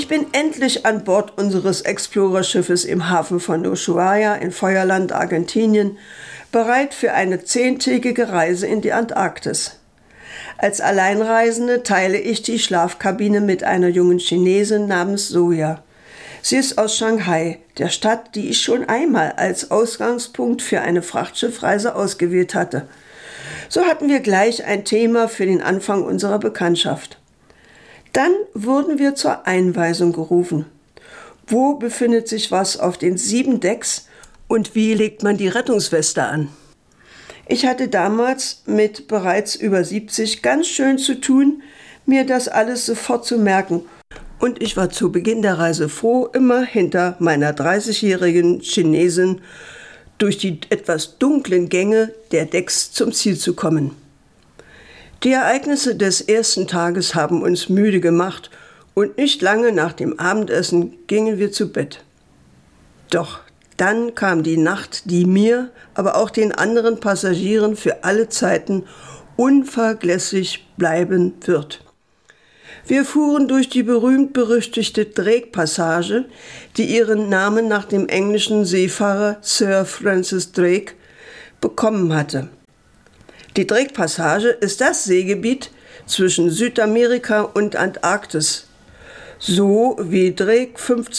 Ich bin endlich an Bord unseres Explorer-Schiffes im Hafen von Ushuaia in Feuerland, Argentinien, bereit für eine 10-tägige Reise in die Antarktis. Als Alleinreisende teile ich die Schlafkabine mit einer jungen Chinesin namens Soja. Sie ist aus Shanghai, der Stadt, die ich schon einmal als Ausgangspunkt für eine Frachtschiffreise ausgewählt hatte. So hatten wir gleich ein Thema für den Anfang unserer Bekanntschaft. Dann wurden wir zur Einweisung gerufen. Wo befindet sich was auf den 7 Decks und wie legt man die Rettungsweste an? Ich hatte damals mit bereits über 70 ganz schön zu tun, mir das alles sofort zu merken. Und ich war zu Beginn der Reise froh, immer hinter meiner 30-jährigen Chinesin durch die etwas dunklen Gänge der Decks zum Ziel zu kommen. Die Ereignisse des ersten Tages haben uns müde gemacht und nicht lange nach dem Abendessen gingen wir zu Bett. Doch dann kam die Nacht, die mir, aber auch den anderen Passagieren für alle Zeiten unvergesslich bleiben wird. Wir fuhren durch die berühmt-berüchtigte Drake-Passage, die ihren Namen nach dem englischen Seefahrer Sir Francis Drake bekommen hatte. Die Drake-Passage ist das Seegebiet zwischen Südamerika und Antarktis. So wie Drake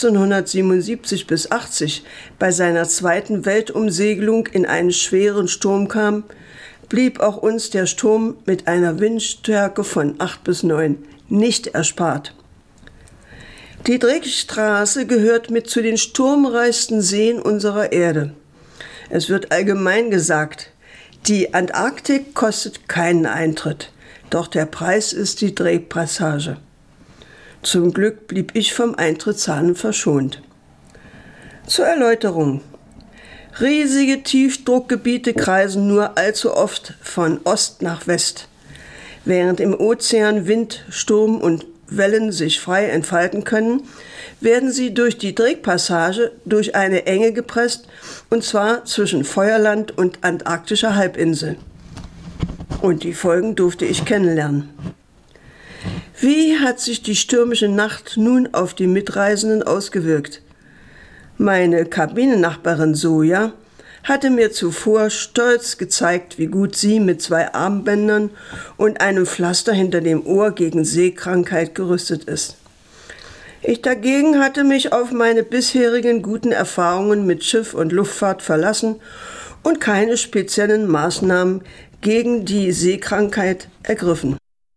1577 bis 80 bei seiner zweiten Weltumsegelung in einen schweren Sturm kam, blieb auch uns der Sturm mit einer Windstärke von 8 bis 9 nicht erspart. Die Drake-Straße gehört mit zu den sturmreichsten Seen unserer Erde. Es wird allgemein gesagt, die Antarktik kostet keinen Eintritt, doch der Preis ist die Drake-Passage. Zum Glück blieb ich vom Eintrittszahlen verschont. Zur Erläuterung. Riesige Tiefdruckgebiete kreisen nur allzu oft von Ost nach West. Während im Ozean Wind, Sturm und Wellen sich frei entfalten können, werden sie durch die Drake-Passage durch eine Enge gepresst, und zwar zwischen Feuerland und antarktischer Halbinsel. Und die Folgen durfte ich kennenlernen. Wie hat sich die stürmische Nacht nun auf die Mitreisenden ausgewirkt? Meine Kabinennachbarin Soja hatte mir zuvor stolz gezeigt, wie gut sie mit 2 Armbändern und einem Pflaster hinter dem Ohr gegen Seekrankheit gerüstet ist. Ich dagegen hatte mich auf meine bisherigen guten Erfahrungen mit Schiff und Luftfahrt verlassen und keine speziellen Maßnahmen gegen die Seekrankheit ergriffen.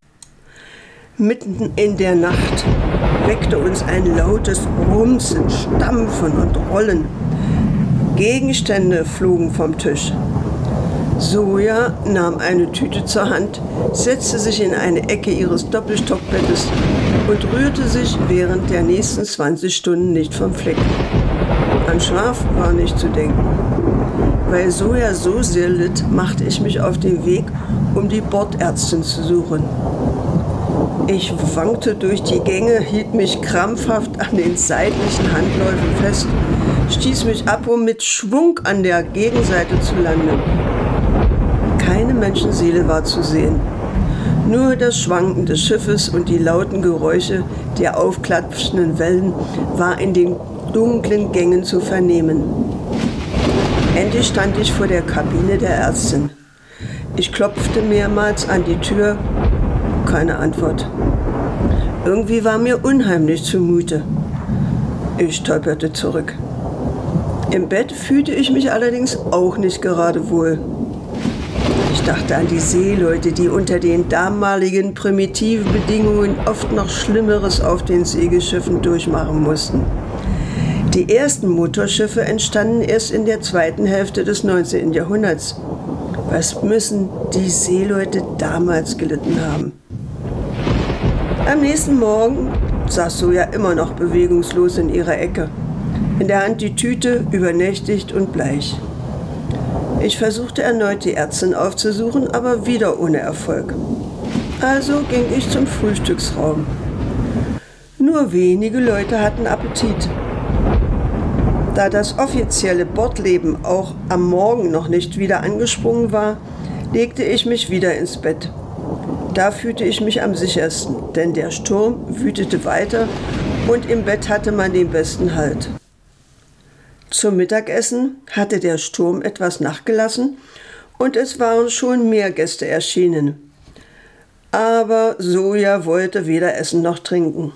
Mitten in der Nacht weckte uns ein lautes Rumsen, Stampfen und Rollen. Gegenstände flogen vom Tisch. Soja nahm eine Tüte zur Hand, setzte sich in eine Ecke ihres Doppelstockbettes und rührte sich während der nächsten 20 Stunden nicht vom Fleck. An Schlaf war nicht zu denken. Weil Soja so sehr litt, machte ich mich auf den Weg, um die Bordärztin zu suchen. Ich wankte durch die Gänge, hielt mich krampfhaft an den seitlichen Handläufen fest, stieß mich ab, um mit Schwung an der Gegenseite zu landen. Keine Menschenseele war zu sehen. Nur das Schwanken des Schiffes und die lauten Geräusche der aufklatschenden Wellen war in den dunklen Gängen zu vernehmen. Endlich stand ich vor der Kabine der Ärztin. Ich klopfte mehrmals an die Tür. Keine Antwort. Irgendwie war mir unheimlich zumute. Ich stolperte zurück. Im Bett fühlte ich mich allerdings auch nicht gerade wohl. Ich dachte an die Seeleute, die unter den damaligen primitiven Bedingungen oft noch Schlimmeres auf den Segelschiffen durchmachen mussten. Die ersten Motorschiffe entstanden erst in der zweiten Hälfte des 19. Jahrhunderts. Was müssen die Seeleute damals gelitten haben? Am nächsten Morgen saß Soja immer noch bewegungslos in ihrer Ecke. In der Hand die Tüte, übernächtigt und bleich. Ich versuchte erneut, die Ärztin aufzusuchen, aber wieder ohne Erfolg. Also ging ich zum Frühstücksraum. Nur wenige Leute hatten Appetit. Da das offizielle Bordleben auch am Morgen noch nicht wieder angesprungen war, legte ich mich wieder ins Bett. Da fühlte ich mich am sichersten, denn der Sturm wütete weiter und im Bett hatte man den besten Halt. Zum Mittagessen hatte der Sturm etwas nachgelassen und es waren schon mehr Gäste erschienen. Aber Soja wollte weder essen noch trinken.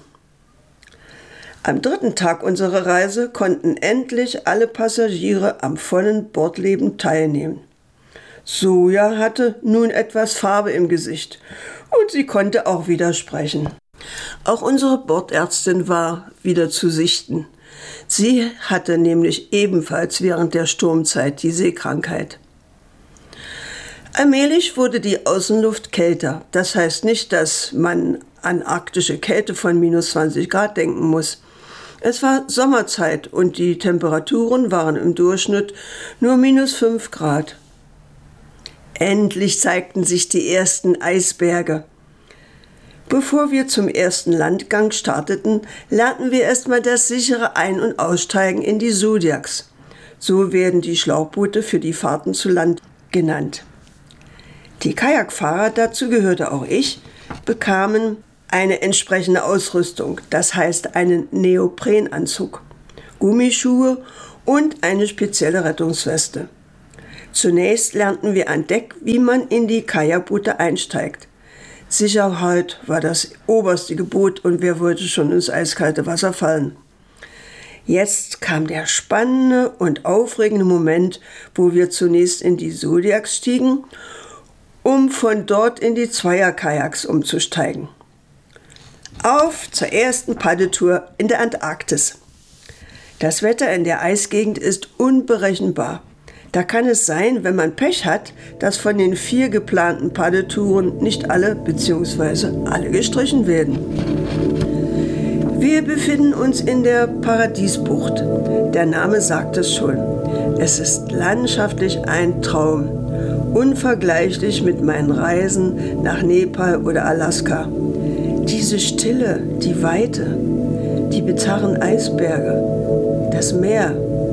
Am 3. Tag unserer Reise konnten endlich alle Passagiere am vollen Bordleben teilnehmen. Soja hatte nun etwas Farbe im Gesicht und sie konnte auch wieder sprechen. Auch unsere Bordärztin war wieder zu sichten. Sie hatte nämlich ebenfalls während der Sturmzeit die Seekrankheit. Allmählich wurde die Außenluft kälter. Das heißt nicht, dass man an arktische Kälte von -20 Grad denken muss. Es war Sommerzeit und die Temperaturen waren im Durchschnitt nur -5 Grad. Endlich zeigten sich die ersten Eisberge. Bevor wir zum ersten Landgang starteten, lernten wir erstmal das sichere Ein- und Aussteigen in die Zodiacs. So werden die Schlauchboote für die Fahrten zu Land genannt. Die Kajakfahrer, dazu gehörte auch ich, bekamen eine entsprechende Ausrüstung, das heißt einen Neoprenanzug, Gummischuhe und eine spezielle Rettungsweste. Zunächst lernten wir an Deck, wie man in die Kajakboote einsteigt. Sicherheit war das oberste Gebot und wer wollte schon ins eiskalte Wasser fallen. Jetzt kam der spannende und aufregende Moment, wo wir zunächst in die Zodiacs stiegen, um von dort in die Zweierkajaks umzusteigen. Auf zur ersten Paddeltour in der Antarktis. Das Wetter in der Eisgegend ist unberechenbar. Da kann es sein, wenn man Pech hat, dass von den 4 geplanten Paddeltouren nicht alle bzw. alle gestrichen werden. Wir befinden uns in der Paradiesbucht. Der Name sagt es schon. Es ist landschaftlich ein Traum. Unvergleichlich mit meinen Reisen nach Nepal oder Alaska. Diese Stille, die Weite, die bizarren Eisberge, das Meer.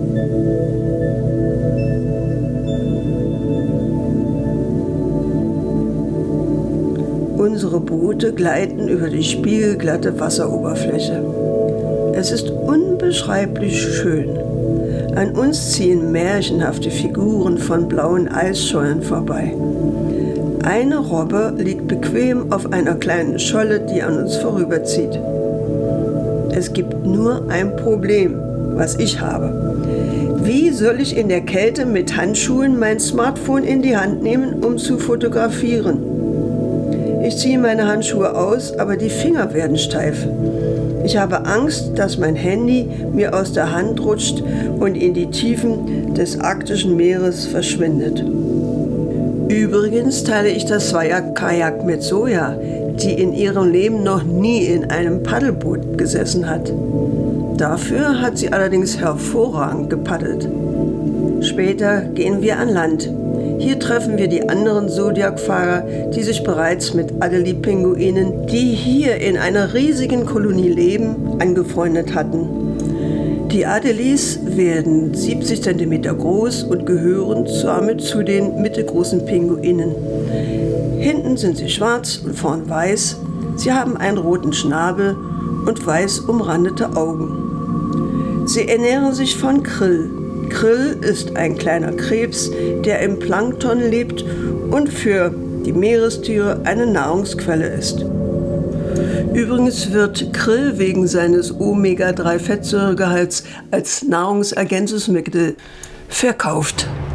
Unsere Boote gleiten über die spiegelglatte Wasseroberfläche. Es ist unbeschreiblich schön. An uns ziehen märchenhafte Figuren von blauen Eisschollen vorbei. Eine Robbe liegt bequem auf einer kleinen Scholle, die an uns vorüberzieht. Es gibt nur ein Problem, was ich habe. Wie soll ich in der Kälte mit Handschuhen mein Smartphone in die Hand nehmen, um zu fotografieren? Ich ziehe meine Handschuhe aus, aber die Finger werden steif. Ich habe Angst, dass mein Handy mir aus der Hand rutscht und in die Tiefen des arktischen Meeres verschwindet. Übrigens teile ich das Zweierkajak mit Soja, die in ihrem Leben noch nie in einem Paddelboot gesessen hat. Dafür hat sie allerdings hervorragend gepaddelt. Später gehen wir an Land. Hier treffen wir die anderen Zodiac-Fahrer, die sich bereits mit Adelie-Pinguinen, die hier in einer riesigen Kolonie leben, angefreundet hatten. Die Adelies werden 70 cm groß und gehören damit zu den mittelgroßen Pinguinen. Hinten sind sie schwarz und vorn weiß. Sie haben einen roten Schnabel und weiß umrandete Augen. Sie ernähren sich von Krill. Krill ist ein kleiner Krebs, der im Plankton lebt und für die Meerestiere eine Nahrungsquelle ist. Übrigens wird Krill wegen seines Omega-3-Fettsäuregehalts als Nahrungsergänzungsmittel verkauft.